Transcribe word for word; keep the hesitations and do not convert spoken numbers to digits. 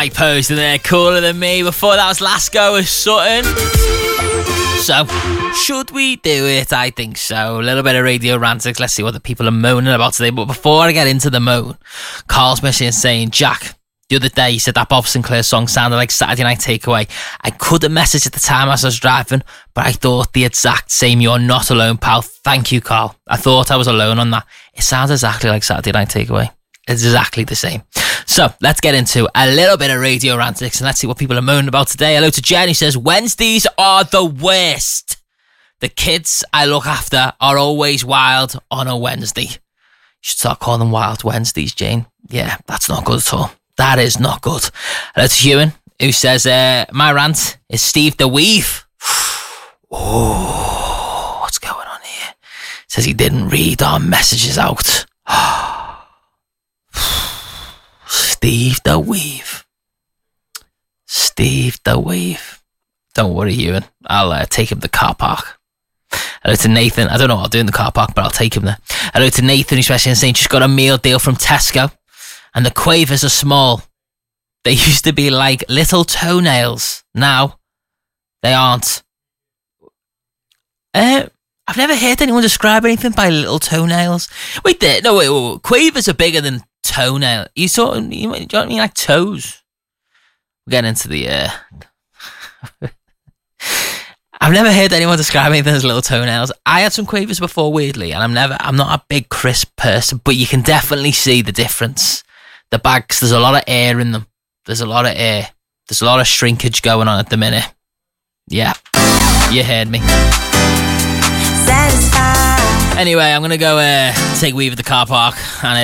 Mike Posner there, Cooler Than Me. Before that was Lasco with Sutton. So, should we do it? I think so. A little bit of Radio Rantics. Let's see what the people are moaning about today. But before I get into the moan, Carl's messaging saying, Jack, the other day you said that Bob Sinclair song sounded like Saturday Night Takeaway. I couldn't message at the time as I was driving, but I thought the exact same. You're not alone, pal. Thank you, Carl. I thought I was alone on that. It sounds exactly like Saturday Night Takeaway. It's exactly the same. So, let's get into a little bit of Radio Rantics and let's see what people are moaning about today. Hello to Jen, who says, Wednesdays are the worst. The kids I look after are always wild on a Wednesday. You should start calling them Wild Wednesdays, Jane. Yeah, that's not good at all. That is not good. Hello to Ewan, who says, uh, my rant is Steve the Weave. Oh, what's going on here? Says he didn't read our messages out. Steve the Weave. Steve the Weave. Don't worry, Ewan. I'll uh, take him to the car park. Hello to Nathan. I don't know what I'll do in the car park, but I'll take him there. Hello to Nathan, especially saying just got a meal deal from Tesco. And the quavers are small. They used to be like little toenails. Now, they aren't. Uh, I've never heard anyone describe anything by little toenails. Wait there. No, wait, wait, wait. Quavers are bigger than toenail. You sort of, you know what I mean? Like toes. We're getting into the, uh... I've never heard anyone describe anything as little toenails. I had some quavers before, weirdly, and I'm never, I'm not a big crisp person, but you can definitely see the difference. The bags, there's a lot of air in them. There's a lot of air. There's a lot of shrinkage going on at the minute. Yeah, you heard me. Satisfied. Anyway, I'm going to go uh, take Weave at the car park and